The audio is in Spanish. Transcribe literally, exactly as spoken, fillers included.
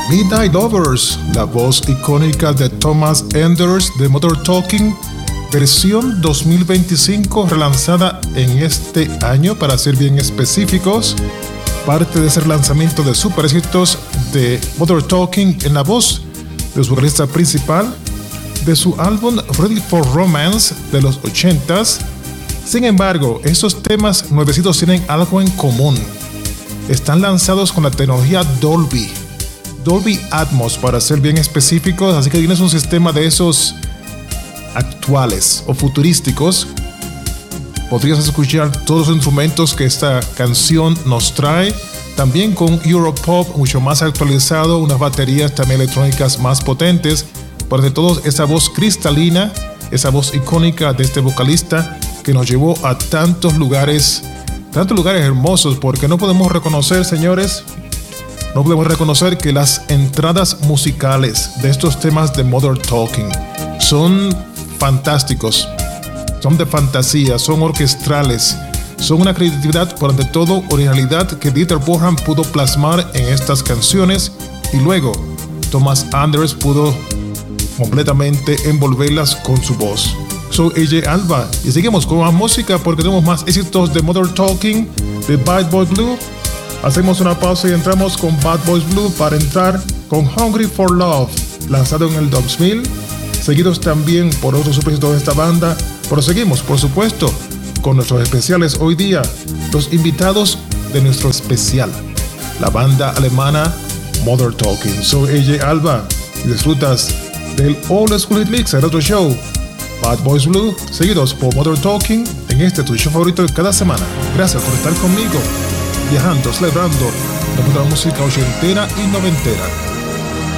Midnight Lovers, la voz icónica de Thomas Enders de Modern Talking, versión dos mil veinticinco relanzada en este año para ser bien específicos, parte de ese lanzamiento de super éxitos de Modern Talking en la voz de su vocalista principal de su álbum Ready for Romance de los ochentas. Sin embargo, estos temas nuevecitos tienen algo en común. Están lanzados con la tecnología Dolby, Dolby Atmos para ser bien específicos, así que tienes un sistema de esos actuales o futurísticos. Podrías escuchar todos los instrumentos que esta canción nos trae, también con Europop mucho más actualizado, unas baterías también electrónicas más potentes, pero de todo esa voz cristalina, esa voz icónica de este vocalista que nos llevó a tantos lugares, tantos lugares hermosos, porque no podemos reconocer, señores, no podemos reconocer que las entradas musicales de estos temas de Modern Talking son fantásticos, son de fantasía, son orquestrales, son una creatividad, por ante todo originalidad que Dieter Bohlen pudo plasmar en estas canciones y luego Thomas Enders pudo completamente envolverlas con su voz. Soy A J Alba y seguimos con más música porque tenemos más éxitos de Modern Talking, de Bad Boys Blue. Hacemos una pausa y entramos con Bad Boys Blue para entrar con Hungry for Love, lanzado en el dos mil, seguidos también por otros superéxitos de esta banda. Pero seguimos, por supuesto, con nuestros especiales hoy día, los invitados de nuestro especial, la banda alemana Modern Talking. Soy A J Alba y disfrutas del Old School Hit Mix, el otro show, Bad Boys Blue, seguidos por Modern Talking, en este tu show favorito de cada semana. Gracias por estar conmigo, viajando, celebrando la música ochentera y noventera.